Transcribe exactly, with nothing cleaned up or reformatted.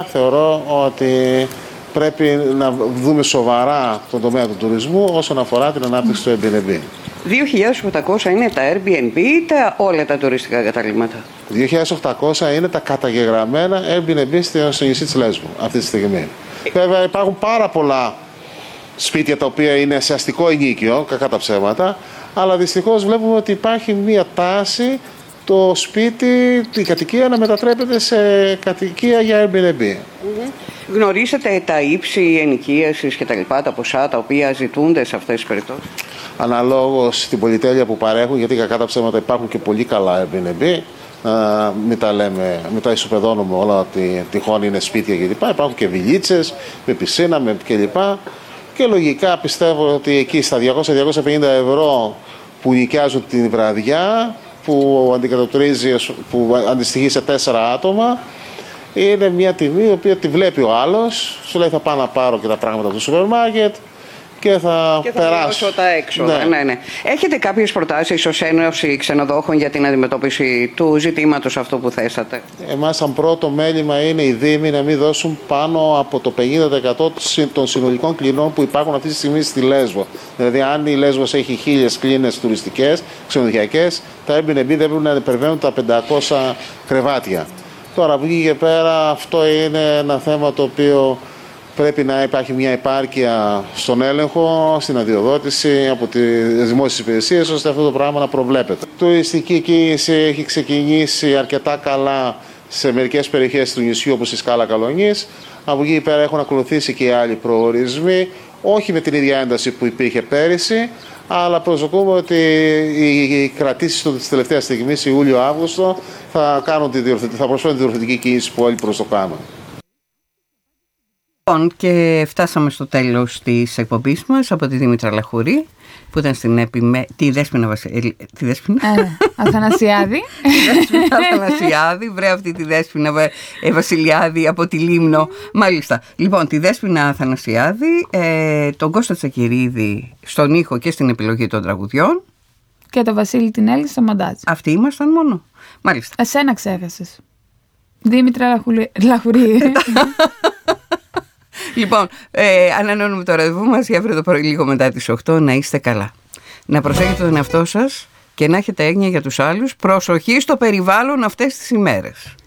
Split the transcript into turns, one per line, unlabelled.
θεωρώ ότι πρέπει να δούμε σοβαρά τον τομέα του τουρισμού όσον αφορά την ανάπτυξη του Airbnb.
δύο χιλιάδες οκτακόσια είναι τα Airbnb ή τα όλα τα τουριστικά καταλήμματα?
δύο χιλιάδες οκτακόσια είναι τα καταγεγραμμένα Airbnb στο νησί της Λέσβου αυτή τη στιγμή. Βέβαια υπάρχουν πάρα πολλά σπίτια τα οποία είναι σε αστικό ενοίκιο, κακά τα ψέματα, αλλά δυστυχώς βλέπουμε ότι υπάρχει μία τάση το σπίτι, η κατοικία να μετατρέπεται σε κατοικία για Airbnb.
Mm-hmm. Γνωρίζετε τα ύψη ενοικίασης και τα λοιπά, τα ποσά τα οποία ζητούνται σε αυτές τις περιπτώσεις?
Αναλόγως στην πολυτέλεια που παρέχουν, γιατί κακά τα ψέματα υπάρχουν και πολύ καλά Airbnb. Uh, μην τα λέμε, μην τα ισοπεδώνουμε όλα ότι τυχόν είναι σπίτια κλπ. Υπάρχουν και βιλίτσες με πισίνα με κλπ. Και λογικά πιστεύω ότι εκεί στα διακόσια με διακόσια πενήντα ευρώ που νοικιάζουν την βραδιά, που αντικατοπτρίζει, που αντιστοιχεί σε τέσσερα άτομα, είναι μια τιμή η οποία τη βλέπει ο άλλος, σου λέει θα πάω να πάρω και τα πράγματα του σούπερ μάρκετ και θα,
και θα
περάσω
τα έξοδα. Ναι. Ναι, ναι. Έχετε κάποιες προτάσεις ως Ένωση Ξενοδόχων για την αντιμετώπιση του ζητήματος αυτού που θέσατε?
Εμάς σαν πρώτο μέλημα είναι οι Δήμοι να μην δώσουν πάνω από το πενήντα τοις εκατό των συνολικών κλινών που υπάρχουν αυτή τη στιγμή στη Λέσβο. Δηλαδή αν η Λέσβος έχει χίλιες κλίνες τουριστικές, ξενοδοχειακές, τα Airbnb δεν πρέπει να υπερβαίνουν τα πεντακόσια κρεβάτια. Τώρα από εκεί και πέρα αυτό είναι ένα θέμα το οποίο πρέπει να υπάρχει μια επάρκεια στον έλεγχο, στην αδειοδότηση από τις δημόσιες υπηρεσίες, ώστε αυτό το πράγμα να προβλέπεται. Η τουριστική κίνηση έχει ξεκινήσει αρκετά καλά σε μερικές περιοχές του νησιού, όπως η Σκάλα Καλονής. Από εκεί πέρα έχουν ακολουθήσει και οι άλλοι προορισμοί, όχι με την ίδια ένταση που υπήρχε πέρυσι, αλλά προσδοκούμε ότι οι κρατήσεις της τελευταίας στιγμής, Ιούλιο-Αύγουστο, θα, κάνουν τη θα προσφέρουν τη διορθωτική κίνηση που όλοι προσδοκάμε.
Και φτάσαμε στο τέλος της εκπομπής μας από τη Δήμητρα Λαχουρή, που ήταν στην επιμέ... τη Δέσποινα Βασιλιάδη. Τη Δέσποινα
ε, Αθανασιάδη.
Αθανασιάδη, βρε αυτή τη Δέσποινα Βασιλιάδη από τη Λίμνο. Μάλιστα. Λοιπόν, τη Δέσποινα Αθανασιάδη, ε, τον Κώστα Τσακυρίδη στον ήχο και στην επιλογή των τραγουδιών.
Και τον Βασίλη Τινέλη στο μοντάζ.
Αυτοί ήμασταν μόνο. Μάλιστα.
Εσένα ξέχασες. Δήμητρα Λαχουρή.
Λοιπόν, ε, ανανεώνουμε το ραντεβού μας για αύριο το πρωί λίγο μετά τις οκτώ. Να είστε καλά. Να προσέχετε τον εαυτό σας και να έχετε έγνοια για τους άλλους. Προσοχή στο περιβάλλον αυτές τις ημέρες.